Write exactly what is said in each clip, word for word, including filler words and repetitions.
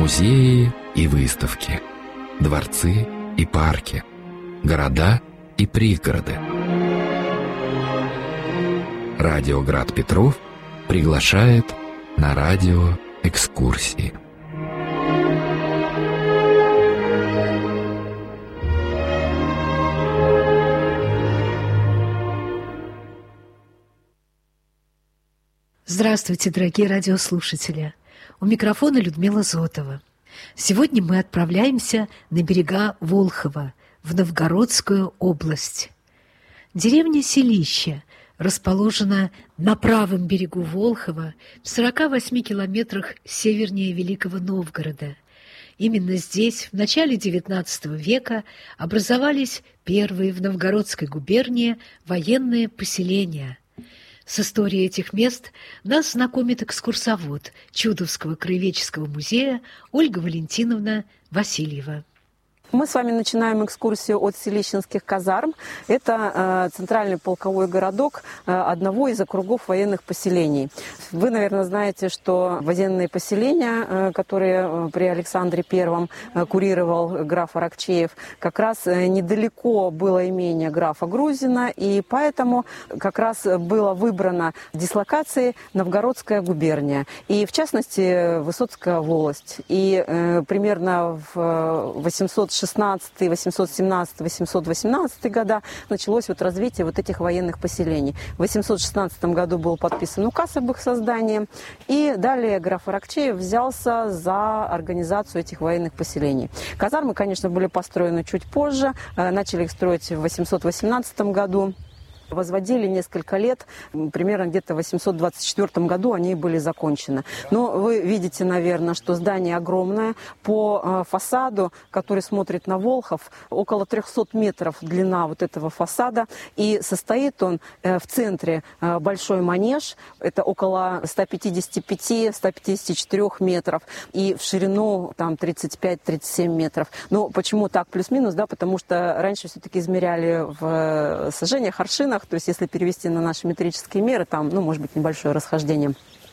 Музеи и выставки, дворцы и парки, города и пригороды. Радио Град Петров приглашает на радиоэкскурсии. Здравствуйте, дорогие радиослушатели! У микрофона Людмила Зотова. Сегодня мы отправляемся на берега Волхова, в Новгородскую область. Деревня Селище расположена на правом берегу Волхова, в сорока восьми километрах севернее Великого Новгорода. Именно здесь в начале девятнадцатого века образовались первые в Новгородской губернии военные поселения. С историей этих мест нас знакомит экскурсовод Чудовского краеведческого музея Ольга Валентиновна Васильева. Мы с вами начинаем экскурсию от Селищенских казарм. Это э, центральный полковой городок э, одного из округов военных поселений. Вы, наверное, знаете, что военные поселения, э, которые э, при Александре Первом э, курировал граф Аракчеев, как раз э, недалеко было имение графа Грузина, и поэтому как раз было выбрано дислокацией Новгородская губерния, и в частности Высоцкая волость. И э, примерно в восемьсот шестнадцатый, восемьсот семнадцатый, восемьсот восемнадцатый года началось вот развитие вот этих военных поселений. В восемьсот шестнадцатом году был подписан указ об их создании, и далее граф Аракчеев взялся за организацию этих военных поселений. Казармы, конечно, были построены чуть позже, начали их строить в восемьсот восемнадцатом году. Возводили несколько лет, примерно где-то в восемьсот двадцать четвёртом году они были закончены. Но вы видите, наверное, что здание огромное. По фасаду, который смотрит на Волхов, около трехсот метров длина вот этого фасада. И состоит он в центре большой манеж, это около ста пятидесяти пяти — ста пятидесяти четырёх метров. И в ширину там тридцать пять — тридцать семь метров. Ну, почему так плюс-минус? Да, потому что раньше все-таки измеряли в сажениях, аршинах. То есть, если перевести на наши метрические меры, там, ну, может быть, небольшое расхождение.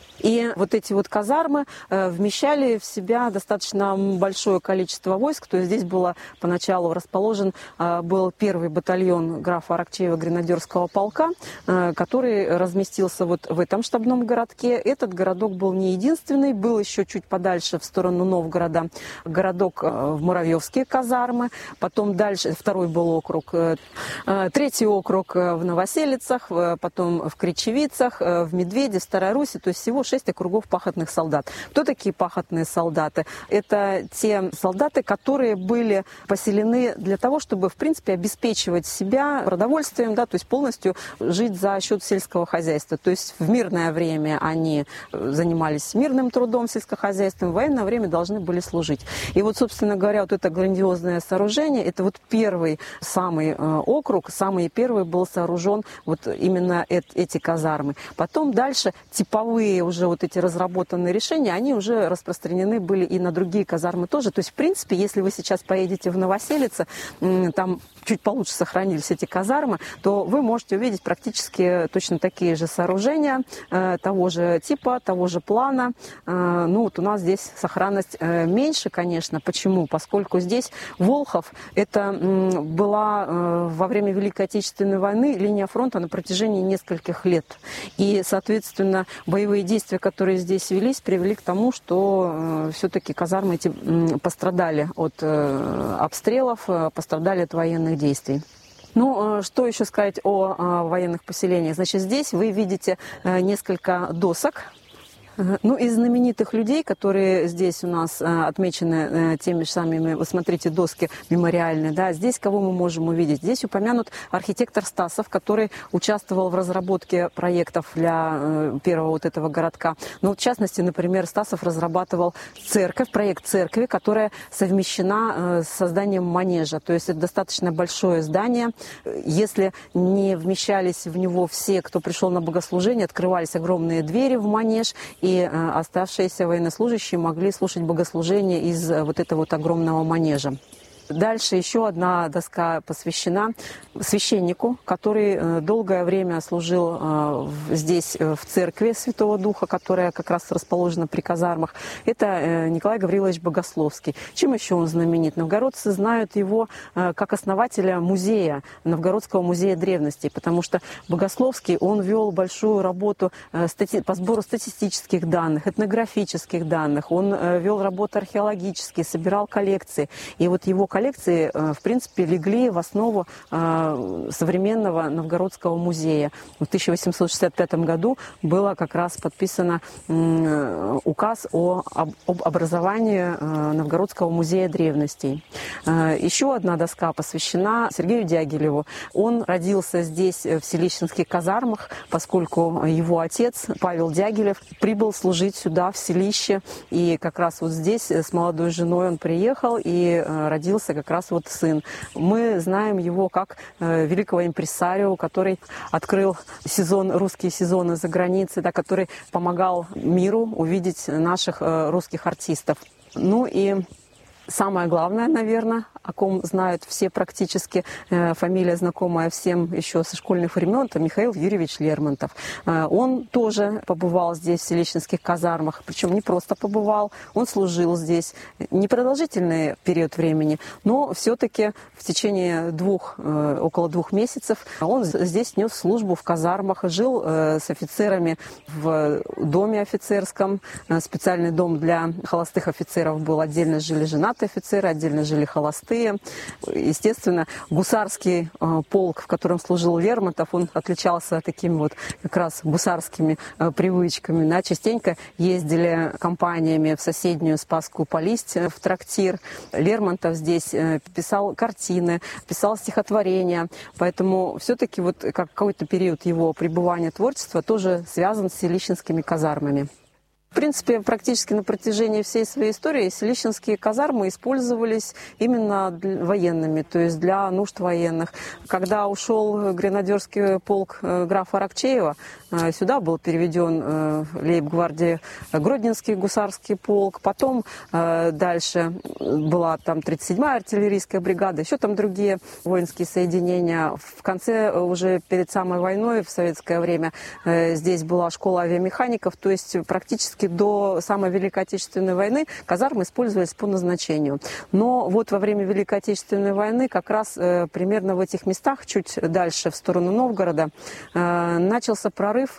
И вот эти вот казармы э, вмещали в себя достаточно большое количество войск. То есть здесь было поначалу расположен э, был первый батальон графа Аракчеева гренадерского полка, э, который разместился вот в этом штабном городке. Этот городок был не единственный, был еще чуть подальше в сторону Новгорода городок э, в Муравьевские казармы, потом дальше второй был округ, э, э, третий округ э, в Новоселицах, э, потом в Кричевицах, э, в Медведе, в Старой Руси, то есть всего шесть округов пахотных солдат. Кто такие пахотные солдаты? Это те солдаты, которые были поселены для того, чтобы, в принципе, обеспечивать себя продовольствием, да, то есть полностью жить за счет сельского хозяйства. То есть в мирное время они занимались мирным трудом, сельскохозяйством, в военное время должны были служить. И вот, собственно говоря, вот это грандиозное сооружение, это вот первый самый э, округ, самый первый был сооружен вот именно э- эти казармы. Потом дальше типовые уже уже вот эти разработанные решения, они уже распространены были и на другие казармы тоже. То есть, в принципе, если вы сейчас поедете в Новоселице, там чуть получше сохранились эти казармы, то вы можете увидеть практически точно такие же сооружения, э, того же типа, того же плана. Э, ну, вот у нас здесь сохранность э, меньше, конечно. Почему? Поскольку здесь Волхов, это э, была э, во время Великой Отечественной войны линия фронта на протяжении нескольких лет. И, соответственно, боевые действия, которые здесь велись, привели к тому, что э, все-таки казармы эти э, пострадали от э, обстрелов, э, пострадали от военных действий. Ну, что еще сказать о, о военных поселениях? Значит, здесь вы видите э, несколько досок. Ну, из знаменитых людей, которые здесь у нас а, отмечены а, теми же самыми, вы смотрите, доски мемориальные, да, здесь кого мы можем увидеть? Здесь упомянут архитектор Стасов, который участвовал в разработке проектов для а, первого вот этого городка. Ну, в частности, например, Стасов разрабатывал церковь, проект церкви, которая совмещена а, с созданием манежа. То есть это достаточно большое здание. Если не вмещались в него все, кто пришел на богослужение, открывались огромные двери в манеж, и э, оставшиеся военнослужащие могли слушать богослужение из э, вот этого вот огромного манежа. Дальше еще одна доска посвящена священнику, который долгое время служил здесь, в церкви Святого Духа, которая как раз расположена при казармах. Это Николай Гаврилович Богословский. Чем еще он знаменит? Новгородцы знают его как основателя музея, Новгородского музея древностей, потому что Богословский, он вел большую работу по сбору статистических данных, этнографических данных, он вел работу археологические, собирал коллекции. И вот его коллекции, в принципе, легли в основу современного Новгородского музея. В тысяча восемьсот шестьдесят пятом году было как раз подписано указ о, об образовании Новгородского музея древностей. Еще одна доска посвящена Сергею Дягилеву. Он родился здесь, в Селищенских казармах, поскольку его отец, Павел Дягилев, прибыл служить сюда, в селище. И как раз вот здесь с молодой женой он приехал, и родился как раз вот сын. Мы знаем его как э, великого импресарио, который открыл сезон, русские сезоны за границей, да, который помогал миру увидеть наших э, русских артистов. Ну и самое главное, наверное, о ком знают все практически, э, фамилия знакомая всем еще со школьных времен, это Михаил Юрьевич Лермонтов. Э, он тоже побывал здесь, в Селищенских казармах, причем не просто побывал, он служил здесь непродолжительный период времени, но все-таки в течение двух, э, около двух месяцев он здесь нес службу в казармах, жил э, с офицерами в доме офицерском, э, специальный дом для холостых офицеров был, отдельно жили женатые офицеры, отдельно жили холостые. Естественно, гусарский э, полк, в котором служил Лермонтов, он отличался такими вот как раз гусарскими э, привычками. Да, частенько ездили компаниями в соседнюю Спасскую Полисть, в трактир. Лермонтов здесь э, писал картины, писал стихотворения. Поэтому все-таки вот какой-то период его пребывания творчества тоже связан с Селищенскими казармами. В принципе, практически на протяжении всей своей истории Селищенские казармы использовались именно военными, то есть для нужд военных. Когда ушел гренадерский полк графа Аракчеева, сюда был переведен лейб-гвардии Гродненский гусарский полк, потом дальше была там тридцать седьмая артиллерийская бригада, еще там другие воинские соединения. В конце, уже перед самой войной, в советское время, здесь была школа авиамехаников, то есть практически до самой Великой Отечественной войны казармы использовались по назначению. Но вот во время Великой Отечественной войны как раз э, примерно в этих местах, чуть дальше в сторону Новгорода, э, начался прорыв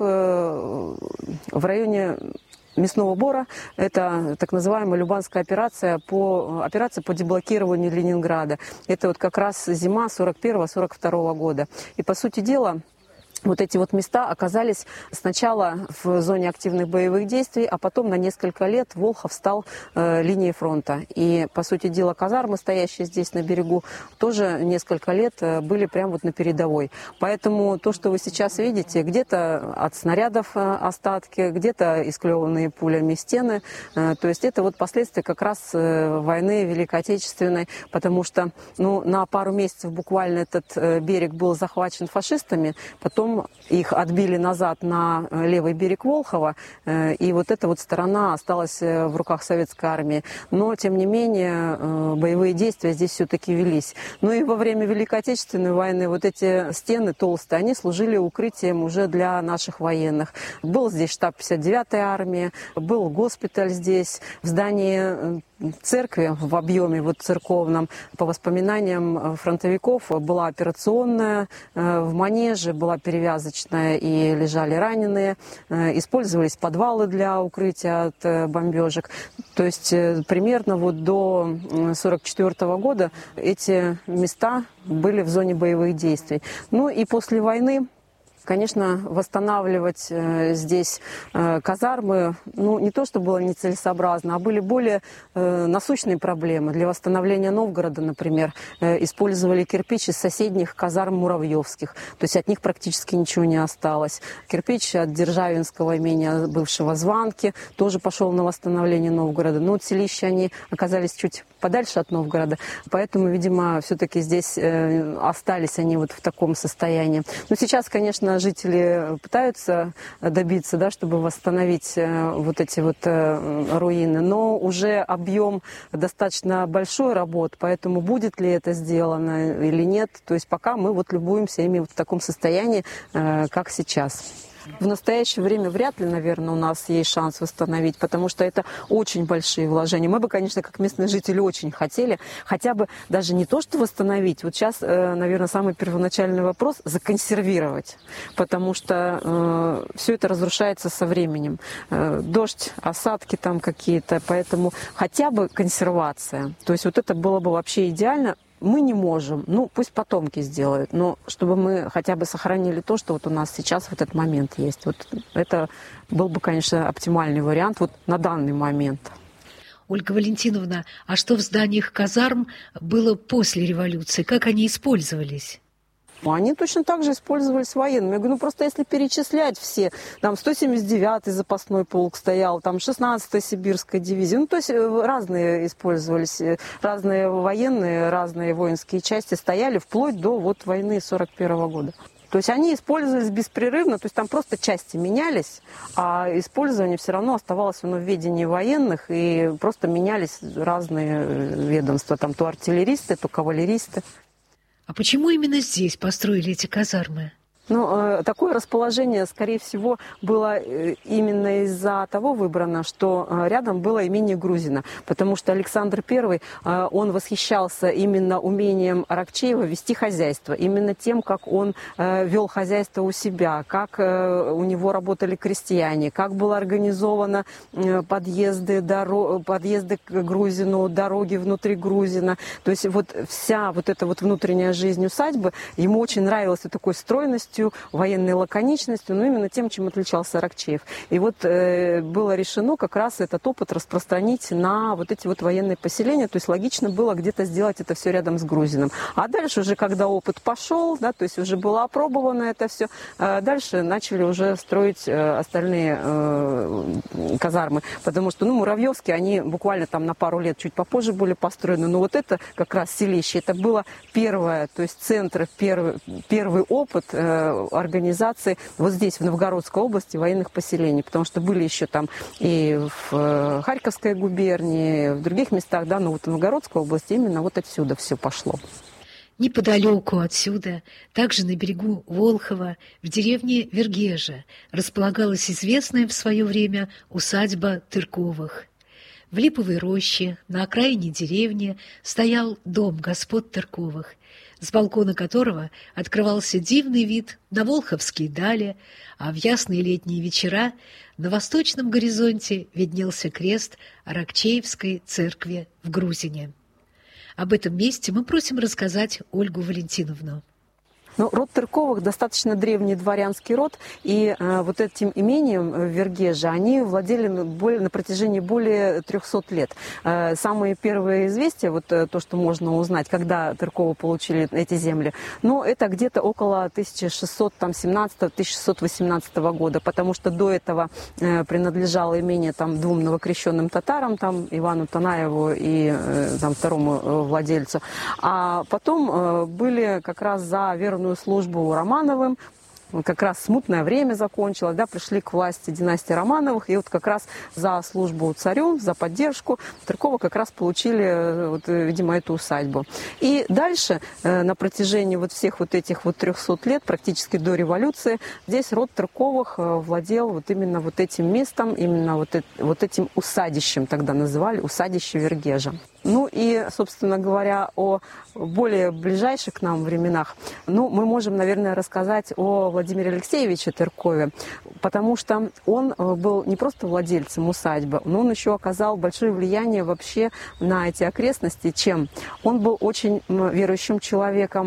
э, в районе Мясного Бора. Это так называемая Любанская операция по, операция по деблокированию Ленинграда. Это вот как раз зима сорок первого — сорок второго года. И, по сути дела, вот эти вот места оказались сначала в зоне активных боевых действий, а потом на несколько лет Волхов стал э, линией фронта. И, по сути дела, казармы, стоящие здесь на берегу, тоже несколько лет э, были прямо вот на передовой. Поэтому то, что вы сейчас видите, где-то от снарядов э, остатки, где-то исклеванные пулями стены, э, то есть это вот последствия как раз э, войны Великой Отечественной, потому что ну, на пару месяцев буквально этот э, берег был захвачен фашистами, потом их отбили назад на левый берег Волхова, и вот эта вот сторона осталась в руках советской армии. Но, тем не менее, боевые действия здесь все-таки велись. Ну и во время Великой Отечественной войны вот эти стены толстые, они служили укрытием уже для наших военных. Был здесь штаб пятьдесят девятой армии, был госпиталь здесь, в здании церкви в объеме вот церковном, по воспоминаниям фронтовиков, была операционная, в манеже была перевязочная и лежали раненые, использовались подвалы для укрытия от бомбежек. То есть примерно вот до сорок четвёртого года эти места были в зоне боевых действий. Ну и после войны, конечно, восстанавливать э, здесь э, казармы, ну, не то, что было нецелесообразно, а были более э, насущные проблемы. Для восстановления Новгорода, например, э, использовали кирпич из соседних казарм муравьевских, то есть от них практически ничего не осталось. Кирпич от Державинского имения бывшего Званки тоже пошел на восстановление Новгорода. Но вот селища, они оказались чуть подальше от Новгорода. Поэтому, видимо, все-таки здесь остались они вот в таком состоянии. Но сейчас, конечно, жители пытаются добиться, да, чтобы восстановить вот эти вот руины, но уже объем достаточно большой работ, поэтому будет ли это сделано или нет, то есть пока мы вот любуемся ими вот в таком состоянии, как сейчас. В настоящее время вряд ли, наверное, у нас есть шанс восстановить, потому что это очень большие вложения. Мы бы, конечно, как местные жители очень хотели хотя бы даже не то, что восстановить. Вот сейчас, наверное, самый первоначальный вопрос – законсервировать, потому что э, все это разрушается со временем. Э, дождь, осадки там какие-то, поэтому хотя бы консервация. То есть вот это было бы вообще идеально. Мы не можем, ну пусть потомки сделают, но чтобы мы хотя бы сохранили то, что вот у нас сейчас в этот момент есть. Вот это был бы, конечно, оптимальный вариант вот на данный момент. Ольга Валентиновна, а что в зданиях казарм было после революции? Как они использовались? Они точно так же использовались военными. Я говорю, ну просто если перечислять все, там сто семьдесят девятый запасной полк стоял, там шестнадцатая сибирская дивизия, ну то есть разные использовались, разные военные, разные воинские части стояли вплоть до вот войны сорок первого года. То есть они использовались беспрерывно, то есть там просто части менялись, а использование все равно оставалось оно в ведении военных, и просто менялись разные ведомства, там то артиллеристы, то кавалеристы. А почему именно здесь построили эти казармы? Ну, такое расположение, скорее всего, было именно из-за того выбрано, что рядом было имение Грузина, потому что Александр Первый, он восхищался именно умением Аракчеева вести хозяйство, именно тем, как он вел хозяйство у себя, как у него работали крестьяне, как было организовано подъезды, дорог, подъезды к Грузину, дороги внутри Грузина. То есть вот вся вот эта вот внутренняя жизнь усадьбы, ему очень нравилась такой стройностью, военной лаконичностью, но именно тем, чем отличался Аракчеев. И вот э, было решено как раз этот опыт распространить на вот эти вот военные поселения, то есть логично было где-то сделать это все рядом с Грузином. А дальше уже, когда опыт пошел, да, то есть уже было опробовано это все, э, дальше начали уже строить э, остальные э, казармы, потому что, ну, Муравьевские, они буквально там на пару лет чуть попозже были построены, но вот это как раз селище, это было первое, то есть центр, первый, первый опыт э, организации вот здесь, в Новгородской области, военных поселений, потому что были еще там и в Харьковской губернии, в других местах, да, но вот в Новгородской области именно вот отсюда все пошло. Неподалеку отсюда, также на берегу Волхова, в деревне Вергежа, располагалась известная в свое время усадьба Тырковых. В липовой роще на окраине деревни стоял дом господ Тырковых, с балкона которого открывался дивный вид на волховские дали, а в ясные летние вечера на восточном горизонте виднелся крест Аракчеевской церкви в Грузине. Об этом месте мы просим рассказать Ольгу Валентиновну. Ну, род Тырковых достаточно древний дворянский род, и э, вот этим имением в Вергеже они владели более, на протяжении более трехсот лет. Э, самые первые известия, вот э, то, что можно узнать, когда Тырковы получили эти земли, ну, это где-то около тысяча шестьсот семнадцатого — тысяча шестьсот восемнадцатого года, потому что до этого э, принадлежало имение там двум новокрещенным татарам, там Ивану Танаеву и э, там, второму э, владельцу, а потом э, были как раз за верную службу Романовым, как раз смутное время закончилось, да, пришли к власти династии Романовых, и вот как раз за службу царю, за поддержку Тырковы как раз получили, вот, видимо, эту усадьбу. И дальше, на протяжении вот всех вот этих вот трехсот лет, практически до революции, здесь род Тырковых владел вот именно вот этим местом, именно вот, это, вот этим усадищем, тогда называли, усадище Вергежа. Ну и, собственно говоря, о более ближайших к нам временах, ну, мы можем, наверное, рассказать о Владимире Алексеевиче Тыркове, потому что он был не просто владельцем усадьбы, но он еще оказал большое влияние вообще на эти окрестности. Чем? Он был очень верующим человеком.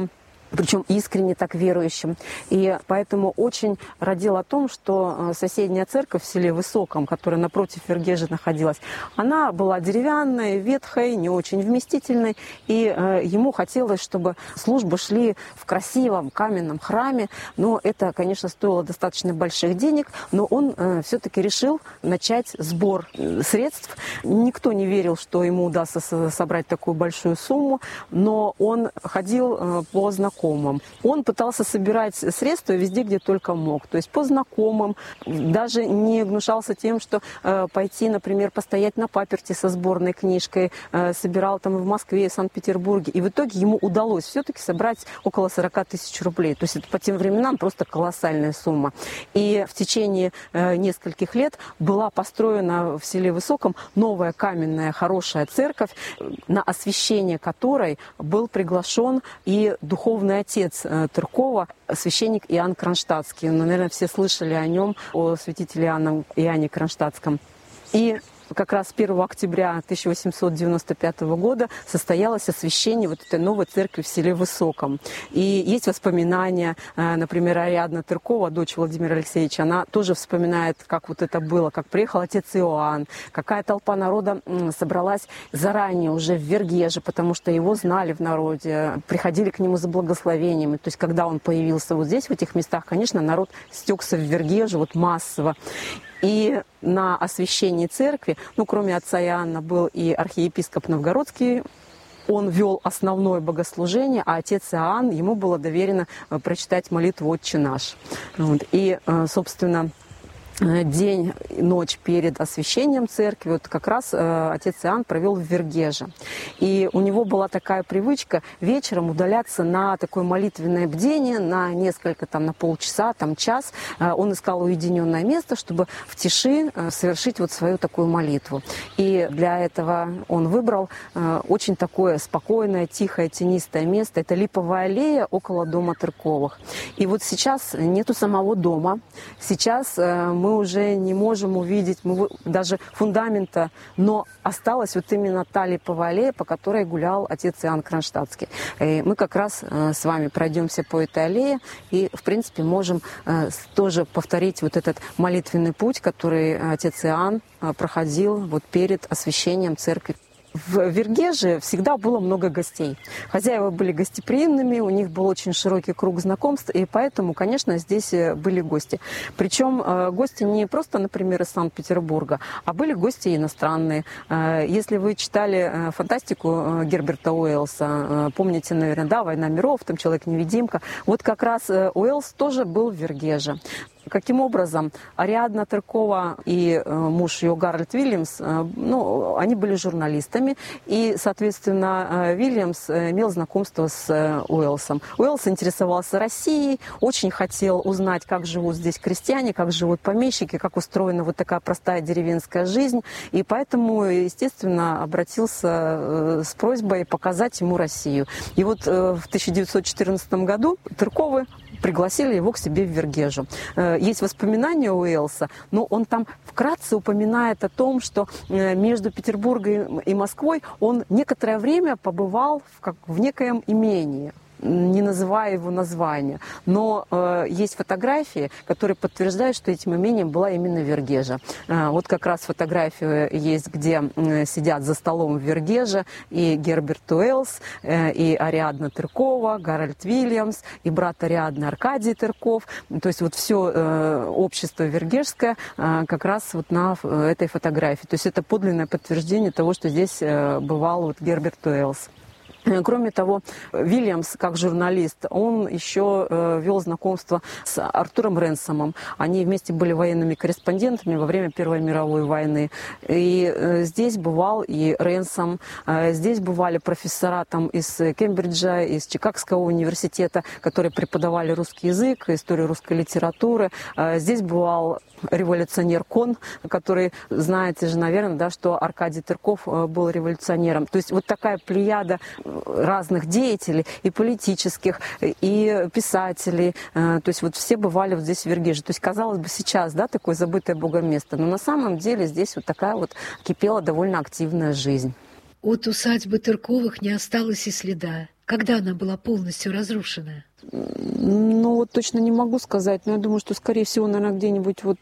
причем искренне так верующим. И поэтому очень родил о том, что соседняя церковь в селе Высоком, которая напротив Вергежа находилась, она была деревянной, ветхой, не очень вместительной, и ему хотелось, чтобы службы шли в красивом каменном храме, но это, конечно, стоило достаточно больших денег, но он все-таки решил начать сбор средств. Никто не верил, что ему удастся собрать такую большую сумму, но он ходил по знакомым. Он пытался собирать средства везде, где только мог. То есть по знакомым. Даже не гнушался тем, что э, пойти, например, постоять на паперти со сборной книжкой. Э, собирал там в Москве, и в Санкт-Петербурге. И в итоге ему удалось все-таки собрать около сорок тысяч рублей. То есть это по тем временам просто колоссальная сумма. И в течение э, нескольких лет была построена в селе Высоком новая каменная хорошая церковь, на освящение которой был приглашен и духовный отец Тыркова, священник Иоанн Кронштадтский. Ну, наверное, все слышали о нем, о святителе Иоанне, Иоанне Кронштадтском. И как раз первого октября тысяча восемьсот девяносто пятого года состоялось освящение вот этой новой церкви в селе Высоком. И есть воспоминания, например, Ариадна Тыркова, дочь Владимира Алексеевича, она тоже вспоминает, как вот это было, как приехал отец Иоанн, какая толпа народа собралась заранее уже в Вергеже, потому что его знали в народе, приходили к нему за благословениями. То есть когда он появился вот здесь, в этих местах, конечно, народ стекся в Вергеже вот массово. И на освящении церкви, ну, кроме отца Иоанна, был и архиепископ Новгородский. Он вел основное богослужение, а отец Иоанн, ему было доверено прочитать молитву «Отче наш». Вот. И, собственно, день, ночь перед освящением церкви, вот как раз э, отец Иоанн провел в Вергеже. И у него была такая привычка вечером удаляться на такое молитвенное бдение, на несколько, там, на полчаса, там, час. Э, он искал уединенное место, чтобы в тиши э, совершить вот свою такую молитву. И для этого он выбрал э, очень такое спокойное, тихое, тенистое место. Это Липовая аллея около дома Тырковых. И вот сейчас нету самого дома. Сейчас э, мы Мы уже не можем увидеть мы, даже фундамента, но осталась вот именно та Липовая аллея, по которой гулял отец Иоанн Кронштадтский. И мы как раз э, с вами пройдемся по этой аллее и, в принципе, можем э, тоже повторить вот этот молитвенный путь, который отец Иоанн э, проходил вот перед освящением церкви. В Вергеже всегда было много гостей. Хозяева были гостеприимными, у них был очень широкий круг знакомств, и поэтому, конечно, здесь были гости. Причем гости не просто, например, из Санкт-Петербурга, а были гости иностранные. Если вы читали фантастику Герберта Уэллса, помните, наверное, да, «Война миров», там «Человек-невидимка», вот как раз Уэллс тоже был в Вергеже. Каким образом? Ариадна Тыркова и э, муж ее Гарольд Вильямс, э, ну, они были журналистами, и, соответственно, э, Вильямс имел знакомство с э, Уэллсом. Уэллс интересовался Россией, очень хотел узнать, как живут здесь крестьяне, как живут помещики, как устроена вот такая простая деревенская жизнь, и поэтому, естественно, обратился э, с просьбой показать ему Россию. И вот э, в тысяча девятьсот четырнадцатом году Тырковы пригласили его к себе в Вергежу. Есть воспоминания у Уэллса, но он там вкратце упоминает о том, что между Петербургом и Москвой он некоторое время побывал в, как, в некоем имении, не называя его названия. Но э, есть фотографии, которые подтверждают, что этим имением была именно Вергежа. Э, вот как раз фотография есть, где э, сидят за столом в Вергеже и Герберт Уэллс, э, и Ариадна Тыркова, Гарольд Вильямс, и брат Ариадны Аркадий Тырков. То есть вот все э, общество вергежское э, как раз вот на этой фотографии. То есть это подлинное подтверждение того, что здесь э, бывал вот Герберт Уэллс. Кроме того, Вильямс, как журналист, он еще э, вел знакомство с Артуром Ренсомом. Они вместе были военными корреспондентами во время Первой мировой войны. И э, здесь бывал и Ренсом, э, здесь бывали профессора там, из Кембриджа, из Чикагского университета, которые преподавали русский язык, историю русской литературы. Э, здесь бывал революционер Кон, который, знаете же, наверное, да, что Аркадий Тырков был революционером. То есть вот такая плеяда разных деятелей, и политических, и писателей. То есть вот все бывали вот здесь в Вергеже. То есть, казалось бы, сейчас, да, такое забытое Богом место, но на самом деле здесь вот такая вот кипела довольно активная жизнь. От усадьбы Тырковых не осталось и следа. Когда она была полностью разрушена? Ну, вот точно не могу сказать, но я думаю, что, скорее всего, наверное, где-нибудь вот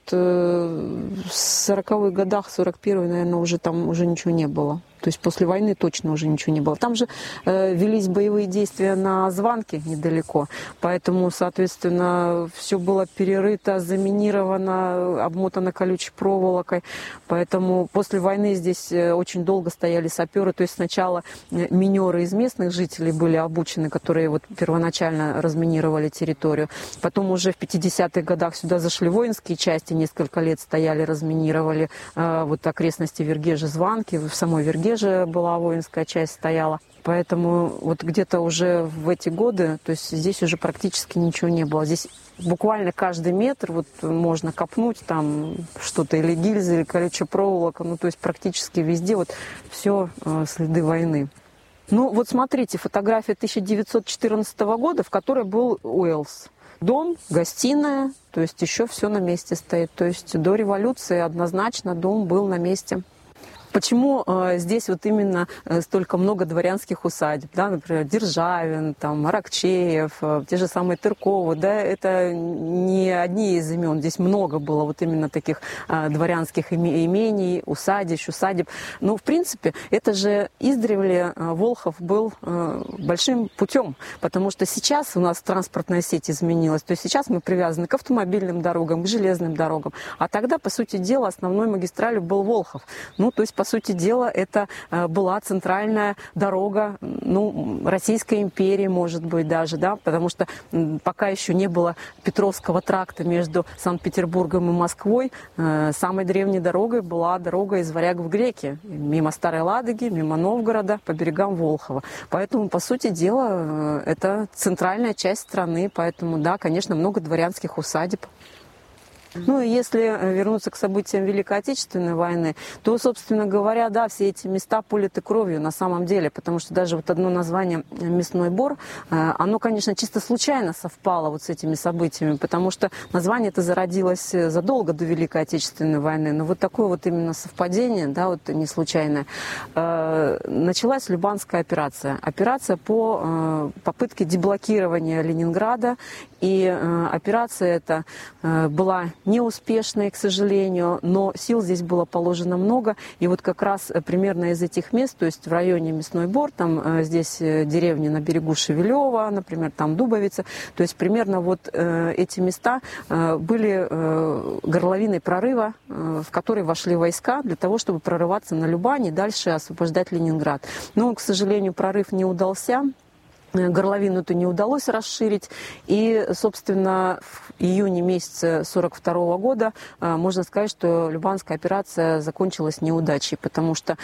э, в сороковых годах, сорок первый, наверное, уже там уже ничего не было. То есть после войны точно уже ничего не было. Там же э, велись боевые действия на Званке недалеко, поэтому, соответственно, все было перерыто, заминировано, обмотано колючей проволокой. Поэтому после войны здесь очень долго стояли саперы. То есть сначала минеры из местных жителей были обучены, которые вот первоначально разминировали территорию. Потом уже в пятидесятых годах сюда зашли воинские части, несколько лет стояли, разминировали э, вот окрестности Вергежа, Званки, в самой Вергеже была воинская часть, стояла. Поэтому вот где-то уже в эти годы, то есть здесь уже практически ничего не было. Здесь буквально каждый метр вот можно копнуть там что-то, или гильзы, или колючая проволока, ну то есть практически везде вот все э, следы войны. Ну вот смотрите, фотография тысяча девятьсот четырнадцатого года, в которой был Уэллс. Дом, гостиная, то есть еще все на месте стоит. То есть до революции однозначно дом был на месте. Почему э, здесь вот именно э, столько много дворянских усадеб, да, например, Державин, там, Аракчеев, э, те же самые Тырковы, да, это не одни из имен, здесь много было вот именно таких э, дворянских имений, усадищ, усадеб. Но, в принципе, это же издревле э, Волхов был э, большим путем, потому что сейчас у нас транспортная сеть изменилась, то есть сейчас мы привязаны к автомобильным дорогам, к железным дорогам, а тогда, по сути дела, основной магистралью был Волхов. Ну, то есть, по сути дела, это была центральная дорога, ну, Российской империи, может быть, даже, да, потому что пока еще не было Петровского тракта между Санкт-Петербургом и Москвой, самой древней дорогой была дорога из Варяг в Греки, мимо Старой Ладоги, мимо Новгорода, по берегам Волхова. Поэтому, по сути дела, это центральная часть страны, поэтому, да, конечно, много дворянских усадеб. Ну и если вернуться к событиям Великой Отечественной войны, то, собственно говоря, да, все эти места политы кровью на самом деле, потому что даже вот одно название «Мясной Бор», оно, конечно, чисто случайно совпало вот с этими событиями, потому что название это зародилось задолго до Великой Отечественной войны, но вот такое вот именно совпадение, да, вот не случайное. Началась Любанская операция. Операция по попытке деблокирования Ленинграда, и операция эта была неуспешной, к сожалению, но сил здесь было положено много. И вот как раз примерно из этих мест, то есть в районе Мясной Бор, там здесь деревни на берегу Шевелева, например, там Дубовица, то есть примерно вот эти места были горловиной прорыва, в который вошли войска для того, чтобы прорываться на Любань и дальше освобождать Ленинград. Но, к сожалению, прорыв не удался. Горловину-то не удалось расширить. И, собственно, в июне месяце сорок второго года можно сказать, что Любанская операция закончилась неудачей, потому что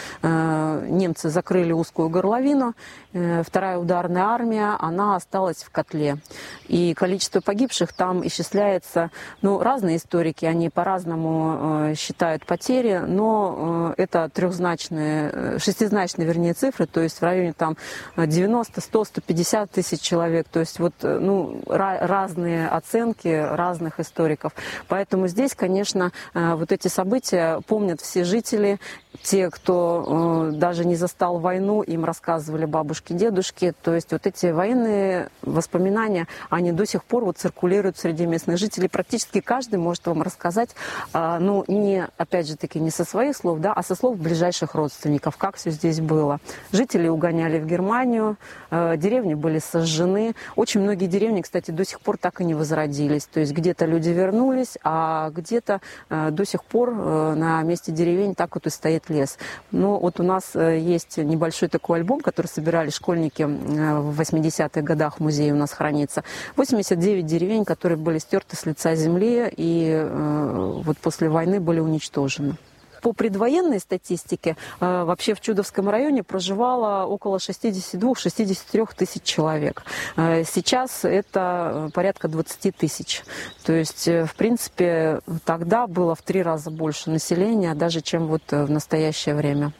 немцы закрыли узкую горловину, вторая ударная армия, она осталась в котле. И количество погибших там исчисляется, ну, разные историки, они по-разному считают потери, но это трехзначные, шестизначные, вернее, цифры, то есть в районе там девяносто, сто, сто пятьдесят тысяч человек, то есть вот, ну, разные оценки разных историков. Поэтому здесь, конечно, вот эти события помнят все жители, те, кто даже не застал войну, им рассказывали бабушки, дедушки, то есть вот эти военные воспоминания, они до сих пор вот циркулируют среди местных жителей. Практически каждый может вам рассказать, ну, не, опять же таки, не со своих слов, да, а со слов ближайших родственников, как все здесь было. Жители угоняли в Германию, деревни были сожжены. Очень многие деревни, кстати, до сих пор так и не возродились. То есть где-то люди вернулись, а где-то до сих пор на месте деревень так вот и стоит лес. Но вот у нас есть небольшой такой альбом, который собирали школьники в восьмидесятых годах, в музее у нас хранится. восемьдесят девять деревень, которые были стерты с лица земли и вот после войны были уничтожены. По предвоенной статистике, вообще в Чудовском районе проживало около шестьдесят два — шестьдесят три тысяч человек. Сейчас это порядка двадцать тысяч. То есть, в принципе, тогда было в три раза больше населения, даже чем вот в настоящее время.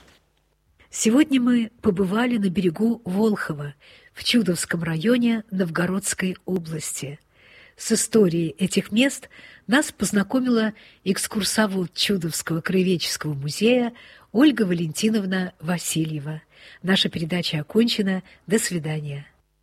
Сегодня мы побывали на берегу Волхова в Чудовском районе Новгородской области. С историей этих мест нас познакомила экскурсовод Чудовского краеведческого музея Ольга Валентиновна Васильева. Наша передача окончена. До свидания.